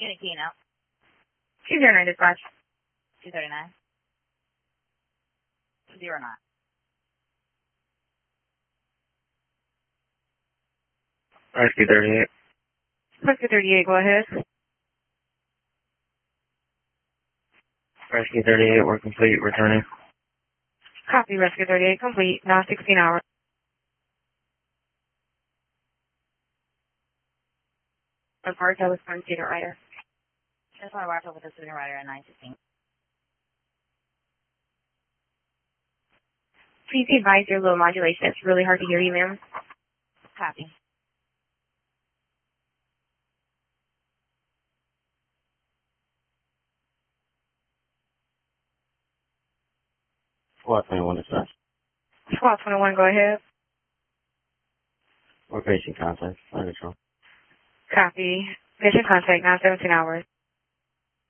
Unit Keno. 209 dispatch. 239. 09. Rescue 38. Rescue 38, go ahead. Rescue 38, we're complete, returning. Copy, Rescue 38, complete, now 16 hours. On part, I was from student rider. That's why I walked over with the student rider at 9:15. Please be advised your low modulation. It's really hard to hear you, ma'am. Copy. Squad 21 dispatch. Squad 21, go ahead. We're facing contact. Fire control. Copy. Mission contact, now 17 hours.